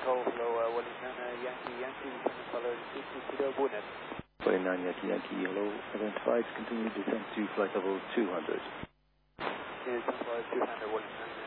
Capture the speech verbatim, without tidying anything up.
Echo, hello, uh, Wellington, uh, Yankee, Yankee, follow two two zero, Bonnet. twenty-nine Yankee, Yankee, hello, identified, continue descent to flight level two hundred. Yes, two hundred, Wellington.